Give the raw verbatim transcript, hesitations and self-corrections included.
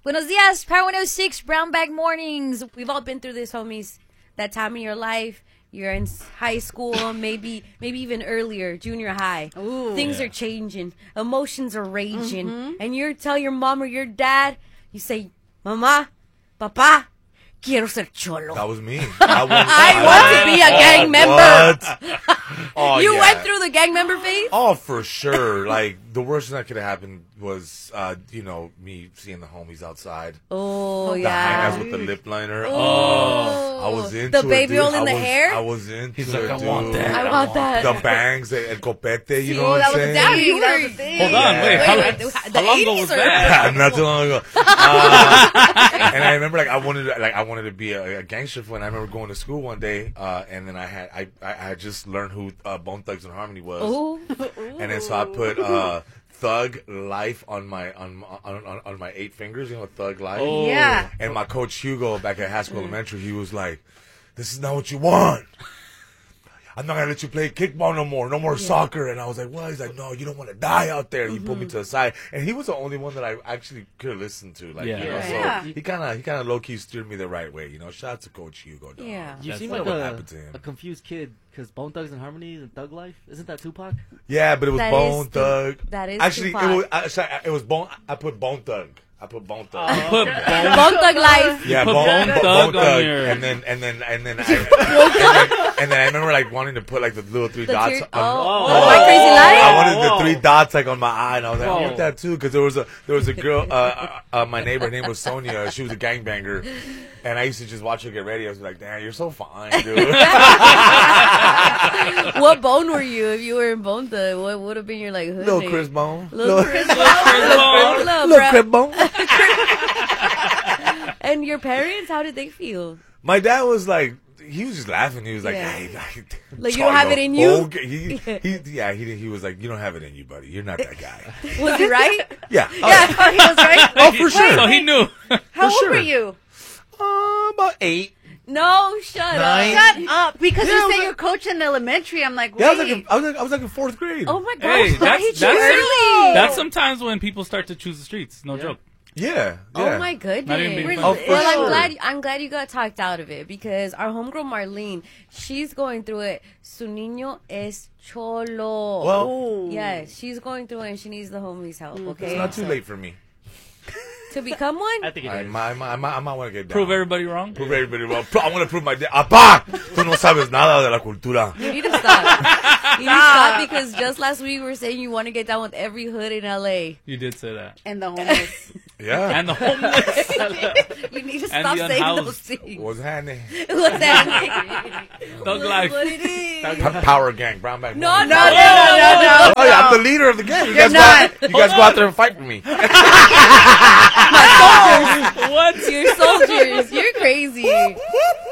Buenos dias, Power one oh six, Brown Bag Mornings. We've all been through this, homies. That time in your life, you're in high school, maybe maybe even earlier, junior high. Ooh. Things Yeah. are changing. Emotions are raging. Mm-hmm. And you tell your mom or your dad, you say, Mama, Papa, quiero ser cholo. That was me. I, was, I want to be a gang member. What? Oh, You yeah. went through the gang member phase? Oh, for sure. Like, the worst thing that could have happened was, uh, you know, me seeing the homies outside. Oh, The yeah. high with the lip liner. Oh. I was into The baby it, dude. roll in I the was, hair? I was into He's it, like, I dude. want that. I want that. The bangs, el copete, you Sí, know what that I'm was saying? damn, You that was were- a thing. Hold on, Yeah. wait. How, Wait, wait, the how long ago eighties was or- that? Not too long ago. Uh, and I remember, like, I wanted, to, like, I wanted to be a, a gangster when I remember going to school one day, uh, and then I had, I, I had just learned who uh, Bone Thugs and Harmony was, Ooh. and then so I put uh, Thug Life on my on, my- on on on my eight fingers, you know, Thug Life. Oh. Yeah. And my coach Hugo back at Haskell Elementary, he was like, "This is not what you want. I'm not gonna let you play kickball no more, no more soccer." And I was like, "What?" He's like, "No, you don't want to die out there." And he pulled me to the side, and he was the only one that I actually could listen to. Like, Yeah. you know, so Yeah. he kind of he kind of low key steered me the right way. You know, shout out to Coach Hugo. Dog. Yeah. You That's seem like like what a, happened to him. a confused kid because Bone Thugs and Harmony and Thug Life. Isn't that Tupac? Yeah, but it was That Bone is the- Thug. that is actually Tupac. it was. I, sorry, it was Bone. I put Bone Thug. I put Bone Thug. You put Bone, Bone Thug Life. Yeah, put Bone, Bone Bone, Thug Thug, on your- and then and then and then, I, and, then and then I remember like wanting to put like the little three The dots. tear- on, oh, Oh. My Crazy Life? I wanted Whoa. the three dots like on my eye, and I was like, I Whoa. want that too, because there was a there was a girl, uh, uh, uh, my neighbor, her name was Sonia. She was a gangbanger, and I used to just watch her get ready. I was like, damn, you're so fine, dude. What bone were you if you were in Bone Thug? What would have been your like hood Little name? Chris Bone, Little Chris Bone. Bone. Little little bro- Chris Bone. And your parents, how did they feel? My dad was like, he was just laughing. He was like, Yeah. hey, like, Like, you don't have it in you? Okay. He, he, yeah, he, he was like, you don't have it in you, buddy. You're not that guy. Was he right? Yeah. Yeah, he was right. Oh, for sure. So he knew. How old sure. were you? Uh, about eight. No, shut Nine. up. Shut up. Because Yeah, I you was say like- your coach in elementary. I'm like, Yeah, I was wait. like, in, I was like, I was like in fourth grade. Oh my gosh, Hey, why that's- did you that's- early? That's sometimes when people start to choose the streets. No joke. Yeah. Oh yeah. my goodness! Not even being Oh, for well, I'm sure. glad. I'm glad you got talked out of it because our homegirl Marlene, she's going through it. Su niño es cholo. Well, Ooh. yeah, she's going through it and she needs the homies' help. Okay, it's not too So- late for me. to become one. I think it I is. might, I might, I might, I might want to get down. Prove everybody wrong. Prove everybody wrong. Pro- I want to prove my dad. Apá, tú no sabes nada de la cultura. You need to stop. You need to stop because just last week we were saying you want to get down with every hood in L A. You did say that. And the homeless. Yeah. And the homeless. You need to And stop the saying unhoused. those things. What's happening? What's that? Thug That's life. what it is. P- Power gang, brown bag. No, Morning. no, No, no, no, no, no. Oh yeah, I'm the leader of the gang. You You're guys, go out, you guys go out there and fight for me. What? You're soldiers. You're crazy.